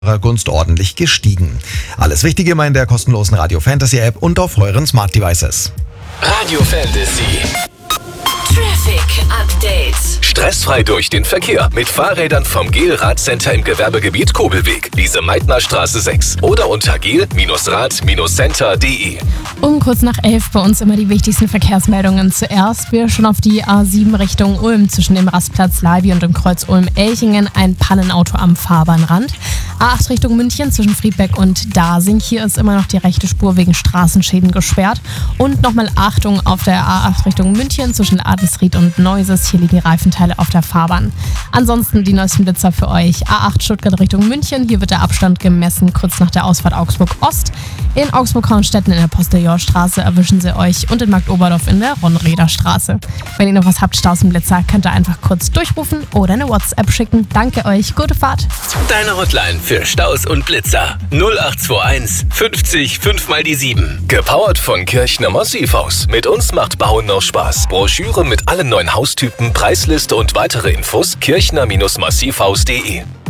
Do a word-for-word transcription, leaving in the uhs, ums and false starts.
Gunst ordentlich gestiegen. Alles Wichtige immer in der kostenlosen Radio Fantasy App und auf euren Smart Devices. Radio Fantasy. Traffic Update. Stressfrei durch den Verkehr mit Fahrrädern vom Gel Radcenter im Gewerbegebiet Kobelweg, Lise-Meitner-Straße sechs oder unter gel Rad Center punkt de. Um kurz nach elf bei uns immer die wichtigsten Verkehrsmeldungen. Zuerst wir schon auf die A sieben Richtung Ulm zwischen dem Rastplatz Leiby und dem Kreuz Ulm-Elchingen ein Pannenauto am Fahrbahnrand. A acht Richtung München zwischen Friedberg und Dasing. Hier ist immer noch die rechte Spur wegen Straßenschäden gesperrt. Und nochmal Achtung auf der A acht Richtung München zwischen Adelsried und Neuses. Hier liegen Reifenteile auf der Fahrbahn. Ansonsten die neuesten Blitzer für euch. A acht Stuttgart Richtung München. Hier wird der Abstand gemessen kurz nach der Ausfahrt Augsburg Ost. In Augsburg-Hornstetten in der Postillonstraße erwischen sie euch und in Marktoberdorf in der Ronreder Straße. Wenn ihr noch was habt, Staus und Blitzer, könnt ihr einfach kurz durchrufen oder eine WhatsApp schicken. Danke euch, gute Fahrt. Deine Hotline für Staus und Blitzer null acht zwei eins fünfzig fünf mal die sieben. Gepowert von Kirchner Massivhaus. Mit uns macht Bauen noch Spaß. Broschüre mit allen neuen Haustypen, Preisliste und weitere Infos kirchner Massivhaus punkt de.